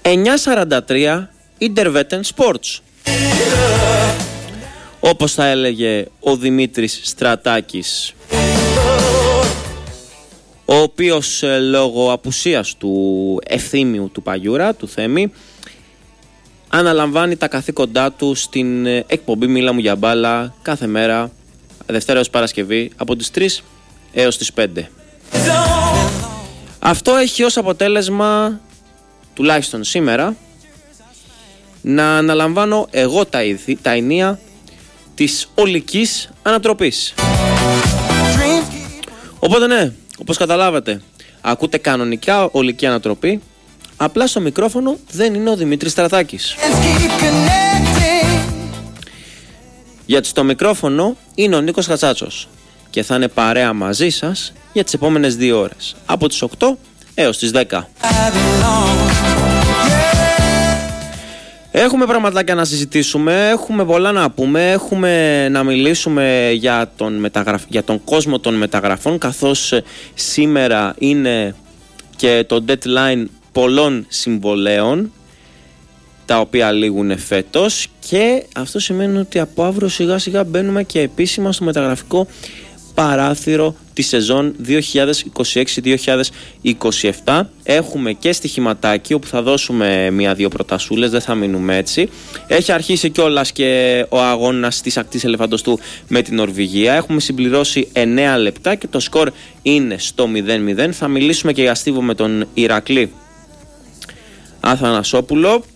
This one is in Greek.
9:43 Interwetten Sports. Όπως θα έλεγε ο Δημήτρης Στρατάκης, ο οποίος λόγω απουσίας του ευθύμιου του Παγιούρα, του Θέμη, αναλαμβάνει τα καθήκοντά του στην εκπομπή Μίλα μου για μπάλα κάθε μέρα, Δευτέρα έως Παρασκευή, από τις 3 έως τις 5. Αυτό έχει ως αποτέλεσμα, τουλάχιστον σήμερα, να αναλαμβάνω εγώ τα ενία της ολικής ανατροπής. Οπότε ναι, όπως καταλάβατε, ακούτε κανονικά ολική ανατροπή, απλά στο μικρόφωνο δεν είναι ο Δημήτρης Στρατάκης. Γιατί στο μικρόφωνο είναι ο Νίκος Χατσάτσος και θα είναι παρέα μαζί σας για τις επόμενες 2 ώρες, από τις 8 έως τις 10. Έχουμε πραγματάκια να συζητήσουμε, έχουμε πολλά να πούμε, έχουμε να μιλήσουμε για τον κόσμο των μεταγραφών, καθώς σήμερα είναι και το deadline πολλών συμβολέων, τα οποία λήγουν φέτος, και αυτό σημαίνει ότι από αύριο σιγά σιγά μπαίνουμε και επίσημα στο μεταγραφικό παράθυρο τη σεζόν 2026-2027. Έχουμε και στοιχηματάκι όπου θα δώσουμε 1-2 προτασούλες, δεν θα μείνουμε έτσι. Έχει αρχίσει κιόλας και ο αγώνας της ακτής ελεφαντοστού με την Νορβηγία. Έχουμε συμπληρώσει 9 λεπτά και το σκορ είναι στο 0-0. Θα μιλήσουμε και για στίβο με τον Ηρακλή Αθανασόπουλο.